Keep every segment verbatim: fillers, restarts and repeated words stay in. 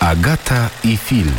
Agata i film.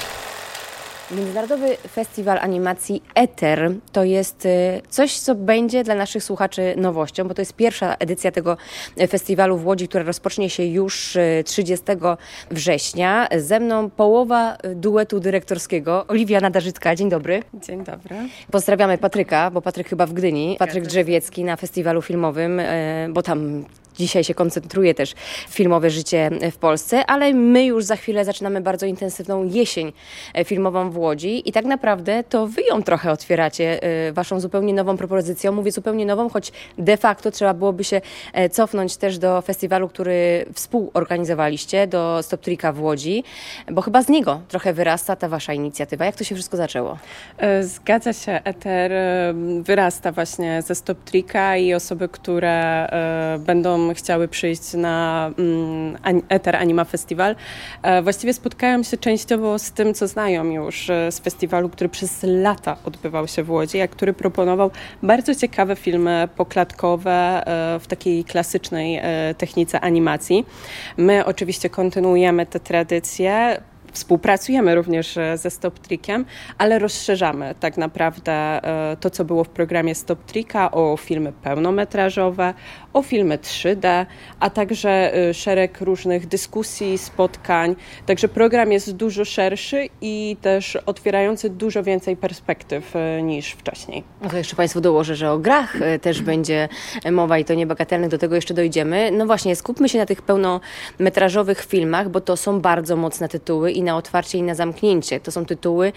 Międzynarodowy Festiwal Animacji Eter to jest coś, co będzie dla naszych słuchaczy nowością, bo to jest pierwsza edycja tego festiwalu w Łodzi, która rozpocznie się już trzydziestego września. Ze mną połowa duetu dyrektorskiego, Oliwia Nadarzycka. Dzień dobry. Dzień dobry. Pozdrawiamy Patryka, bo Patryk chyba w Gdyni. Patryk Drzewiecki na festiwalu filmowym, bo tam dzisiaj się koncentruje też filmowe życie w Polsce, ale my już za chwilę zaczynamy bardzo intensywną jesień filmową w Łodzi i tak naprawdę to wy ją trochę otwieracie waszą zupełnie nową propozycją. Mówię zupełnie nową, choć de facto trzeba byłoby się cofnąć też do festiwalu, który współorganizowaliście, do Stop Tricka w Łodzi, bo chyba z niego trochę wyrasta ta wasza inicjatywa. Jak to się wszystko zaczęło? Zgadza się, Eter wyrasta właśnie ze Stop Tricka i osoby, które będą chciały przyjść na Eter Anima Festival, właściwie spotkają się częściowo z tym, co znają już z festiwalu, który przez lata odbywał się w Łodzi, a który proponował bardzo ciekawe filmy poklatkowe w takiej klasycznej technice animacji. My oczywiście kontynuujemy tę tradycję. Współpracujemy również ze Stop Trickiem, ale rozszerzamy tak naprawdę to, co było w programie Stop Tricka, o filmy pełnometrażowe, o filmy trzy D, a także szereg różnych dyskusji, spotkań. Także program jest dużo szerszy i też otwierający dużo więcej perspektyw niż wcześniej. No to jeszcze Państwu dołożę, że o grach też będzie mowa i to niebagatelnych, do tego jeszcze dojdziemy. No właśnie, skupmy się na tych pełnometrażowych filmach, bo to są bardzo mocne tytuły i na otwarcie i na zamknięcie. To są tytuły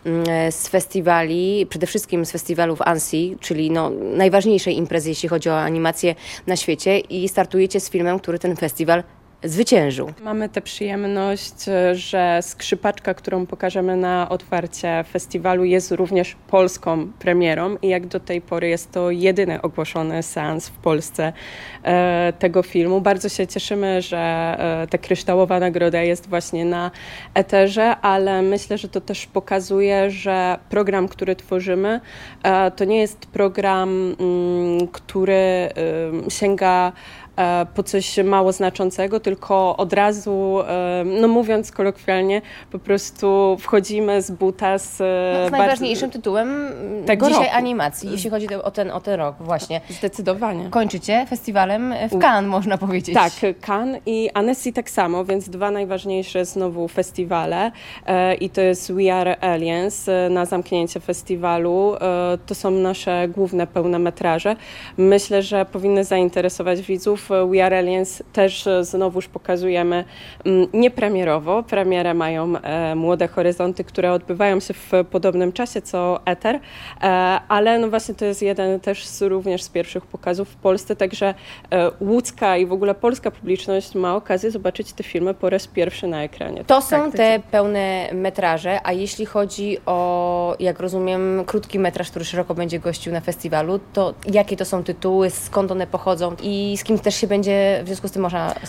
z festiwali, przede wszystkim z festiwalów Annecy, czyli no, najważniejszej imprezy, jeśli chodzi o animację na świecie, i startujecie z filmem, który ten festiwal zwyciężył. Mamy tę przyjemność, że Skrzypaczka, którą pokażemy na otwarcie festiwalu, jest również polską premierą i jak do tej pory jest to jedyny ogłoszony seans w Polsce e, tego filmu. Bardzo się cieszymy, że e, ta kryształowa nagroda jest właśnie na Eterze, ale myślę, że to też pokazuje, że program, który tworzymy, e, to nie jest program, m, który e, sięga po coś mało znaczącego, tylko od razu, no mówiąc kolokwialnie, po prostu wchodzimy z buta z... No, z najważniejszym bardzo... tytułem tego dzisiaj roku. Animacji, jeśli chodzi o ten, o ten rok właśnie. Zdecydowanie. Kończycie festiwalem w Cannes, można powiedzieć. Tak, Cannes i Annecy tak samo, więc dwa najważniejsze znowu festiwale e, i to jest We Are Aliens na zamknięcie festiwalu. E, to są nasze główne pełnometraże. Myślę, że powinny zainteresować widzów. We Are Aliens też znowuż pokazujemy niepremierowo. Premierę mają e, Młode Horyzonty, które odbywają się w podobnym czasie co Eter, e, ale no właśnie to jest jeden też z, również z pierwszych pokazów w Polsce, także e, łódzka i w ogóle polska publiczność ma okazję zobaczyć te filmy po raz pierwszy na ekranie. To są tak, te pełne metraże, a jeśli chodzi o, jak rozumiem, krótki metraż, który szeroko będzie gościł na festiwalu, to jakie to są tytuły, skąd one pochodzą i z kim też się będzie w związku z tym można